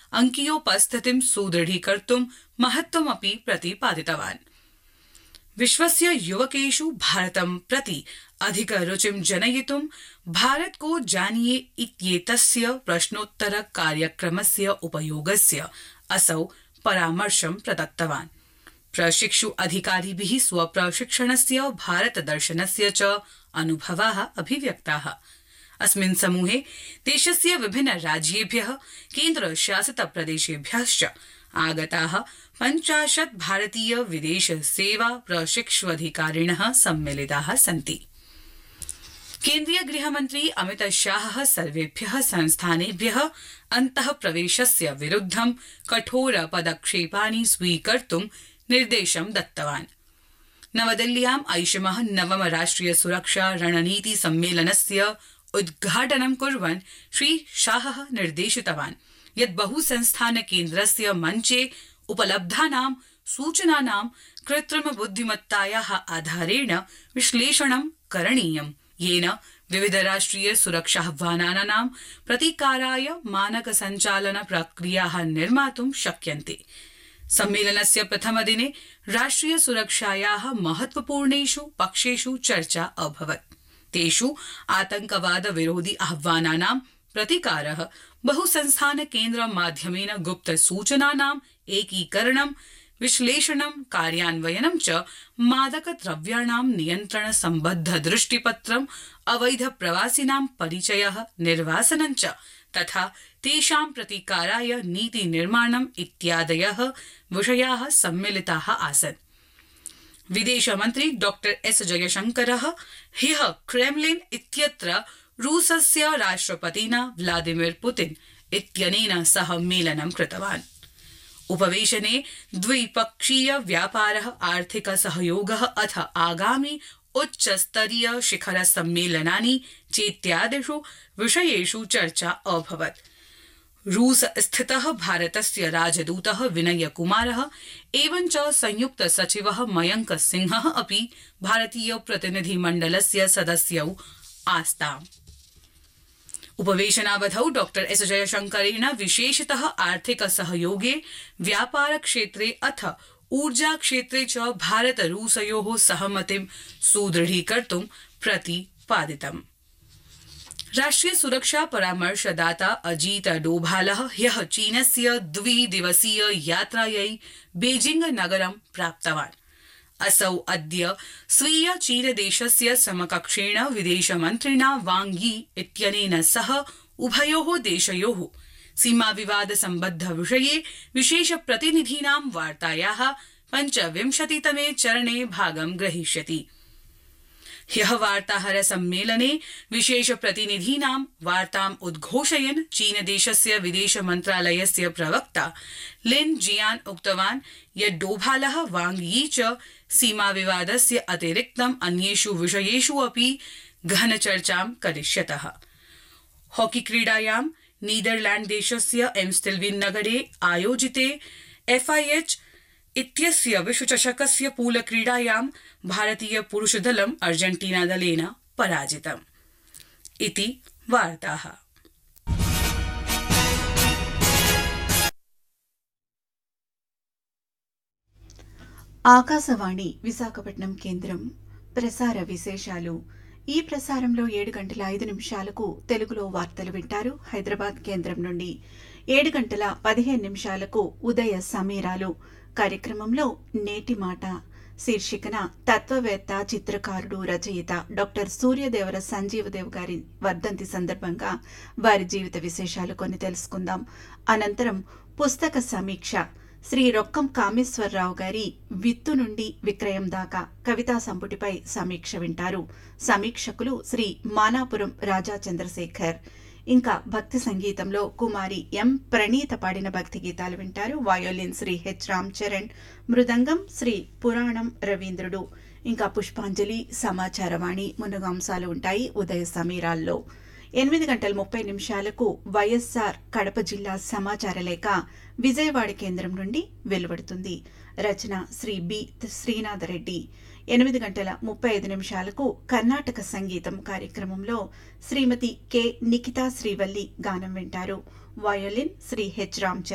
अंकीयोपस्थितिं सुदृढीकर्तुं महत्त्वमपि प्रतिपादितवान्। विश्वस्य युवकेषु भारतं प्रति अधिकरुचिं जनयितुं भारत को जानिए इत्येतस्य प्रश्नोत्तर कार्यक्रमस्य उपयोगस्य असौ परामर्शं प्रदत्तवान्। प्रशिक्षु अधिकारिभिः स्वप्रशिक्षणस्य भारतदर्शनस्य च अनुभवाः अभिव्यक्ताः। अस्मिन् समूहे देशस्य विभिन्न राज्येभ्यः केन्द्रशासितप्रदेशेभ्यश्च आगताः 50 भारतीय विदेश सेवा प्रशिक्षुअधिकारिणः सम्मिलिताः सन्ति। केन्द्रीय गृहमन्त्री अमित शाहः सर्वेभ्यः संस्थानेभ्यः अन्तः प्रवेशस्य विरुद्धं कठोर पदक्षेपानि स्वीकर्तुं निर्देशं दत्तवान्। नवदिल्ल्याम् ऐषमः नवम राष्ट्रिय सुरक्षा रणनीति सम्मेलनस्य उद्घाटनं कुर्वन् श्री शाहः निर्देशितवान् यत् बहुसंस्थान केन्द्रस्य मञ्चे उपलब्धानां सूचनानां कृत्रिम बुद्धिमत्तायाः आधारेण विश्लेषणं करणीयम्, येन विविध राष्ट्रिय सुरक्षाह्वानानां प्रतीकाराय मानक सञ्चालन प्रक्रियाः निर्मातुं शक्यन्ते। सम्मेलनस्य प्रथमदिने राष्ट्रिय सुरक्षायाः महत्वपूर्णेषु पक्षेषु चर्चा अभवत्। तेषु आतंकवाद विरोधी आह्वानानां प्रतिकारः, बहुसंस्थान केन्द्र माध्यमेन गुप्त सूचनानां एकीकरणं, विश्लेषणं, कार्यान्वयनं च, मादक द्रव्याणां नियन्त्रण सम्बद्ध दृष्टिपत्रम्, अवैध प्रवासिनां परिचयः, निर्वासनं च, तथा तेषां प्रतिकाराय नीति निर्माणम् इत्यादयः विषयाः सम्मिलिताः आसन्। विदेशमन्त्री डॉक्टर एस जयशंकरः ह्यः क्रेमलिन इत्यत्र रूसस्य राष्ट्रपतिना व्लादिमीर पुतिन इत्यनेन सह मेलनं कृतवान्। उपवेशने द्विपक्षीय व्यापारः, आर्थिक सहयोगः अथ आगामि उच्चस्तरीय शिखर सम्मेलनानि चेत्यादिषु विषयेषु चर्चा अभवत्। रूस स्थितः भारतस्य राजदूतः विनय कुमारः एवञ्च संयुक्त सचिवः मयंक सिंहः अपि भारतीय प्रतिनिधिमण्डलस्य सदस्यौ आस्ताम्। उपवेशनावधौ डॉक्टर एस जयशंकरेण विशेषतः आर्थिक सहयोगे, व्यापार क्षेत्रे अथ ऊर्जा क्षेत्रे च भारत रूसयोः सहमतिं सुदृढीकर्तुं प्रतिपादितम्। राष्ट्रिय सुरक्षा परामर्शदाता अजीत डोभालः ह्यः चीनस्य द्विदिवसीय यात्रायै बेजिंग नगरं प्राप्तवान्। असौ अद्य स्वीय चीनदेशस्य समकक्षेण विदेशमन्त्रिणा वांग यी इत्यनेन सह उभयोः देशयोः सीमाविवाद सम्बद्ध विषये विशेष प्रतिनिधीनां वार्तायाः 25तमे चरणे भागं ग्रहीष्यति। ह्यः वार्ताहर सम्मेलने विशेष प्रतिनिधीनां वार्ताम् उद्घोषयन् चीनदेशस्य विदेश मन्त्रालयस्य प्रवक्ता लिन जियान उक्तवान् यत् डोभालः वांग यी च सीमाविवादस्य अतिरिक्तम् अन्येषु विषयेषु अपि गहनचर्चां करिष्यतः। हॉकी क्रीडायां नीदरलैंड देशस्य एम्स्टेल्विन नगरे आयोजिते FIH इत्यस्य विश्वचषकस्य पूल क्रीडायां भारतीय पुरुषदलम् अर्जेंटीना दलेन पराजितम्। इति वार्ताः। ఆకాశవాణి విశాఖపట్నం కేంద్రం ప్రసార విశేషాలు. ఈ ప్రసారంలో 7:05 తెలుగులో వార్తలు వింటారు. హైదరాబాద్ కేంద్రం నుండి 7:15 ఉదయ సమీరాలు కార్యక్రమంలో నేటి మాట శీర్షికన తత్వవేత్త, చిత్రకారుడు, రచయిత డాక్టర్ సూర్యదేవర సంజీవదేవ్ గారి వర్ధంతి సందర్భంగా వారి జీవిత విశేషాలు కొన్ని తెలుసుకుందాం. అనంతరం పుస్తక సమీక్ష శ్రీ రొక్కం కామేశ్వరరావు గారి విత్తు నుండి విక్రయం దాకా కవితా సంపుటిపై సమీక్ష వింటారు. సమీక్షకులు శ్రీ మానాపురం రాజా చంద్రశేఖర్. ఇంకా భక్తి సంగీతంలో కుమారి ఎం ప్రణీత పాడిన భక్తి గీతాలు వింటారు. వయోలిన్ శ్రీ హెచ్ రామ్ చరణ్, మృదంగం శ్రీ పురాణం రవీంద్రుడు. ఇంకా పుష్పాంజలి, సమాచారవాణి మున్నగాంశాలు ఉంటాయి ఉదయ సమీరాల్లో. 8:30 వైఎస్ఆర్ కడప జిల్లా సమాచార లేఖ విజయవాడ కేంద్రం నుండి వెలువడుతుంది. రచన శ్రీ బి శ్రీనాథరెడ్డి. 8:35 కర్ణాటక సంగీతం కార్యక్రమంలో శ్రీమతి కె నిఖితా శ్రీవల్లి గానం వింటారు. Violin Shri H Ram